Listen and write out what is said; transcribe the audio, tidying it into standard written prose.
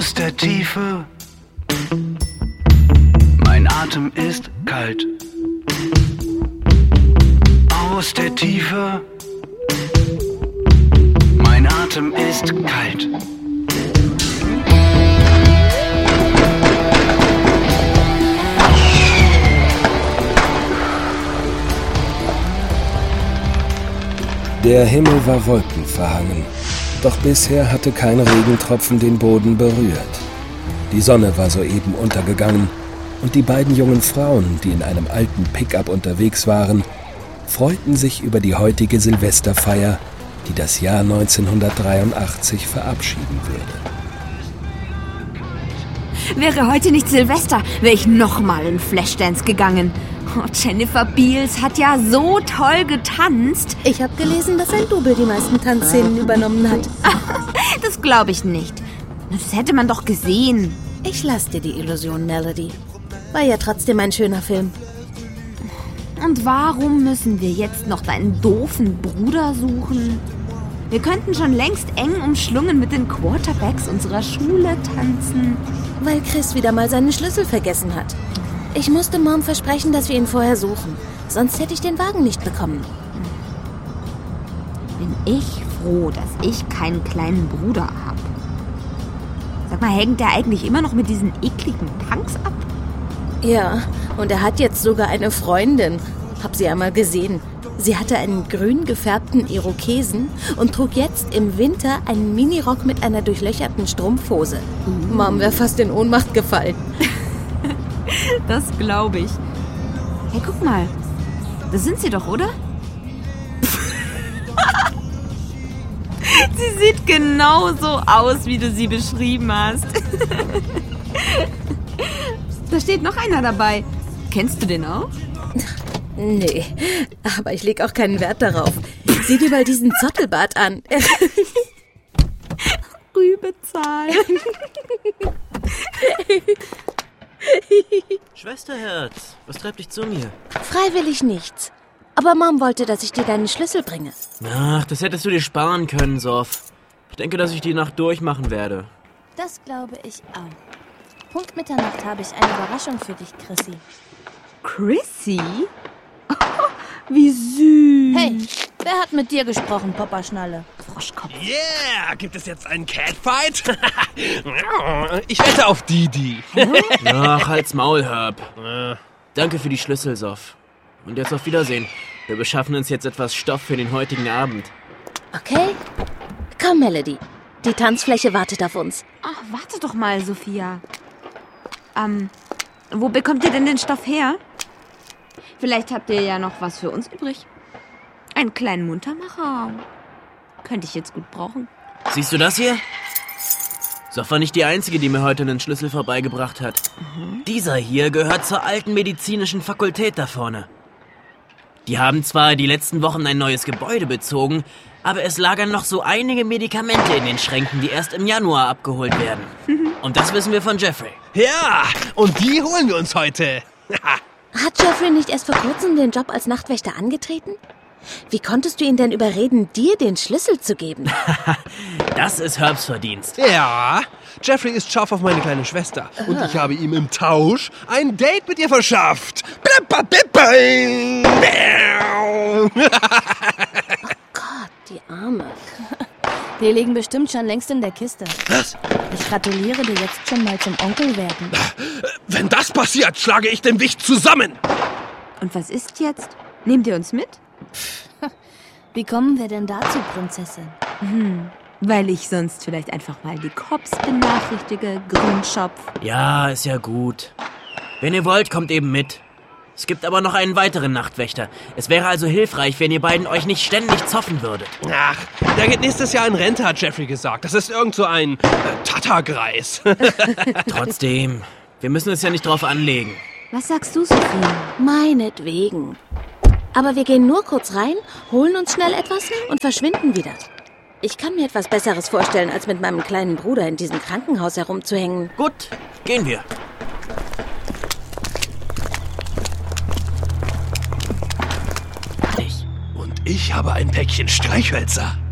Aus der Tiefe, mein Atem ist kalt. Aus der Tiefe, mein Atem ist kalt. Der Himmel war wolkenverhangen, doch bisher hatte kein Regentropfen den Boden berührt. Die Sonne war soeben untergegangen und die beiden jungen Frauen, die in einem alten Pickup unterwegs waren, freuten sich über die heutige Silvesterfeier, die das Jahr 1983 verabschieden würde. Wäre heute nicht Silvester, wäre ich nochmal in Flashdance gegangen. Oh, Jennifer Beals hat ja so toll getanzt. Ich habe gelesen, dass ein Double die meisten Tanzszenen übernommen hat. Das glaube ich nicht. Das hätte man doch gesehen. Ich lasse dir die Illusion, Melody. War ja trotzdem ein schöner Film. Und warum müssen wir jetzt noch deinen doofen Bruder suchen? Wir könnten schon längst eng umschlungen mit den Quarterbacks unserer Schule tanzen. Weil Chris wieder mal seinen Schlüssel vergessen hat. Ich musste Mom versprechen, dass wir ihn vorher suchen. Sonst hätte ich den Wagen nicht bekommen. Bin ich froh, dass ich keinen kleinen Bruder habe. Sag mal, hängt der eigentlich immer noch mit diesen ekligen Punks ab? Ja, und er hat jetzt sogar eine Freundin. Hab sie einmal gesehen. Sie hatte einen grün gefärbten Irokesen und trug jetzt im Winter einen Minirock mit einer durchlöcherten Strumpfhose. Mom wäre fast in Ohnmacht gefallen. Das glaube ich. Hey, guck mal. Das sind sie doch, oder? Sie sieht genauso aus, wie du sie beschrieben hast. Da steht noch einer dabei. Kennst du den auch? Nee, aber ich lege auch keinen Wert darauf. Sieh dir mal diesen Zottelbart an. Rübezahl. Schwesterherz, was treibt dich zu mir? Freiwillig nichts. Aber Mom wollte, dass ich dir deinen Schlüssel bringe. Ach, das hättest du dir sparen können, Sof. Ich denke, dass ich die Nacht durchmachen werde. Das glaube ich auch. Punkt Mitternacht habe ich eine Überraschung für dich, Chrissy. Chrissy? Oh, wie süß. Hey, wer hat mit dir gesprochen, Papa-Schnalle? Froschkopf. Yeah, gibt es jetzt einen Catfight? Ich wette auf Didi. Ach, halt's Maul, Herb. Danke für die Schlüssel, Sof. Und jetzt auf Wiedersehen. Wir beschaffen uns jetzt etwas Stoff für den heutigen Abend. Okay? Komm, Melody. Die Tanzfläche wartet auf uns. Ach, warte doch mal, Sophia. Wo bekommt ihr denn den Stoff her? Vielleicht habt ihr ja noch was für uns übrig. Einen kleinen Muntermacher. Könnte ich jetzt gut brauchen. Siehst du das hier? Sof war nicht die Einzige, die mir heute einen Schlüssel vorbeigebracht hat. Dieser hier gehört zur alten medizinischen Fakultät da vorne. Die haben zwar die letzten Wochen ein neues Gebäude bezogen, aber es lagern noch so einige Medikamente in den Schränken, die erst im Januar abgeholt werden. Und das wissen wir von Jeffrey. Ja, und die holen wir uns heute. Hat Jeffrey nicht erst vor kurzem den Job als Nachtwächter angetreten? Wie konntest du ihn denn überreden, dir den Schlüssel zu geben? Das ist Herbs Verdienst. Ja, Jeffrey ist scharf auf meine kleine Schwester. Und ich habe ihm im Tausch ein Date mit ihr verschafft. Oh Gott, die Arme. Die liegen bestimmt schon längst in der Kiste. Was? Ich gratuliere dir jetzt schon mal zum Onkel werden. Wenn das passiert, schlage ich den Wicht zusammen. Und was ist jetzt? Nehmt ihr uns mit? Wie kommen wir denn dazu, Prinzessin? Weil ich sonst vielleicht einfach mal die Cops benachrichtige, Grünschopf. Ja, ist ja gut. Wenn ihr wollt, kommt eben mit. Es gibt aber noch einen weiteren Nachtwächter. Es wäre also hilfreich, wenn ihr beiden euch nicht ständig zoffen würdet. Ach, der geht nächstes Jahr in Rente, hat Jeffrey gesagt. Das ist irgend so ein Tattergreis. Trotzdem, wir müssen es ja nicht drauf anlegen. Was sagst du, Sophia? Meinetwegen. Aber wir gehen nur kurz rein, holen uns schnell etwas und verschwinden wieder. Ich kann mir etwas Besseres vorstellen, als mit meinem kleinen Bruder in diesem Krankenhaus herumzuhängen. Gut, gehen wir. Und ich habe ein Päckchen Streichhölzer.